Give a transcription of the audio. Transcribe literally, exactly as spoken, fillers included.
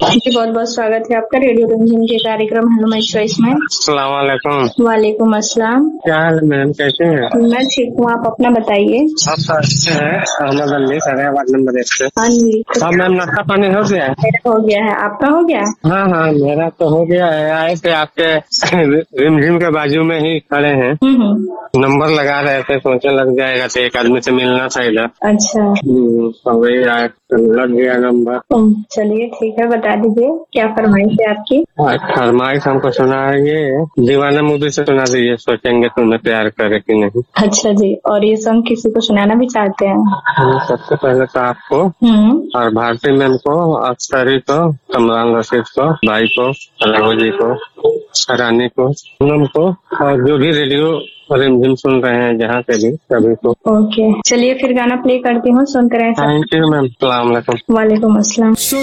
जी बहुत बहुत स्वागत है आपका रेडियो रंजन के कार्यक्रम हेलो माय चॉइस में। अस्सलाम वालेकुम। वालेकुम अस्सलाम। क्या हाल है मैम, कैसे हैं? मैं ठीक हूँ, आप अपना बताइए। आप तो अच्छे हैं। अहमद अली सराय वार्ड नंबर एक से। हाँ जी। हाँ मैम, नाश्ता पानी हो गया है? मेरा हो गया है, आपका हो गया? हाँ हाँ मेरा तो हो गया है। आए थे आपके रिमझिम के बाजू में ही खड़े हैं, हम्म हम्म। नंबर लगा रहे थे, सोचे लग जाएगा तो एक आदमी से मिलना था इधर। अच्छा। हम्म, तो वही आए तो लग गया नंबर। हम्म, चलिए ठीक है, बता दीजिए क्या फरमाइश है आपकी। फरमाइश हमको सुना है ये दीवाना मूवी से सुना दीजिए, सोचेंगे तुम्हें प्यार करे कि नहीं। अच्छा जी, और ये सॉन्ग किसी को सुनाना भी चाहते हैं? हम्म, सबसे पहले तो आपको हम्म। और भारती मैम को, अख्तरी को, कमरान रशीद को, भाई को, राघव जी को, रानी को, पूनम को, और जो भी रेडियो रिमझिम सुन रहे हैं जहाँ से भी, सभी को। ओके, चलिए फिर गाना प्ले करती हूँ, सुनते रहे। Thank you ma'am. सलाम वालेकुम। वालेकुम अस्सलाम।